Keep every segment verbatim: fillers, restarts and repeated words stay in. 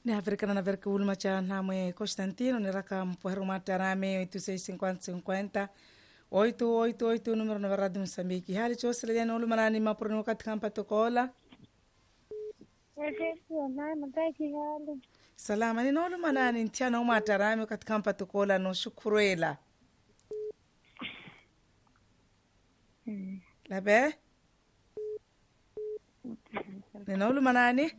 Ni Africana na verka ulma cha namwe Constantino ni raka mpuheru matarame oito seis cinquenta cinquenta oito oito oito número na Rádio Moçambique. Hali chose lejana ulma nani mapurni wakati kampa tokola. Salama ni ulma nani ntiana umatarame wakati kampa tokola no shukurela. Labe? Ni ulma nani?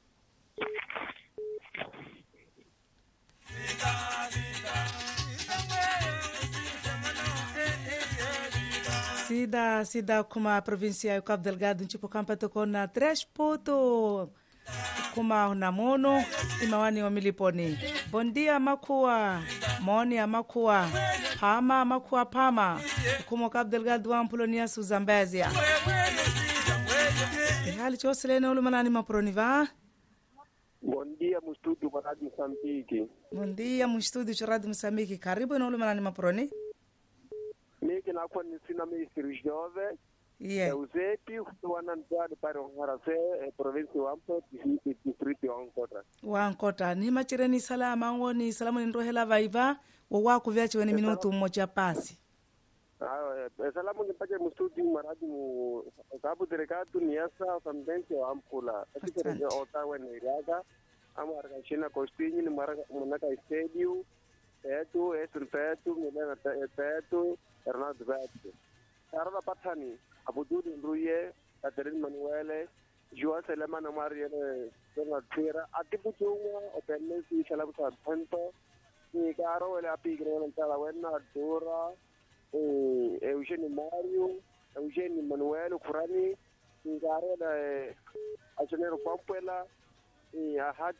Sida, sida kuma província do Cabo Delgado, tipo campa toko na três pontos. Kuma unamono, imawani wa miliponi. Bom dia makua, moni ya makua, pama makua pama. Kuma Cabo Delgado wa Ampulonia Suzambezia. Hali chosele na ulumanani maproniva. Bom dia, mu estúdio da Rádio Moçambique. Bom dia, mu estúdio da Rádio Moçambique. Karibu na ulumanani maproni. Mimi na kwa nisina Ministro Jove. Yeah. Eusébio, wananjani para Harase, província wa Ampo, distrito wa Ankota. Wa Ankota. Ni machireni salama ngoni salamu ni ndohela vaiva. Wawa kuvyachi weni minutu mmoja pasi. Ah, salamu ni paje mu estúdio ma Rádio mu Cabo Delgado niasa tambense wa Ampula. Akitero otawa ni Iraga. Ama argachina Costinho ni maraka munaka Estêdio. Teto, Estro Teto, Milena Teto, Hernando Vete. Carla Patani, Abudud Nruye, Catherine Manuele, João Seleman Mariane Donald Fera, Atipuchunga, Openesi, Salabusa Pento, Nicaro, El Apigre, Talawena, Dora, Eugenio Mario, Eugenio Manuel, Curani, Nicaro, Acionero Pampuela, Ahad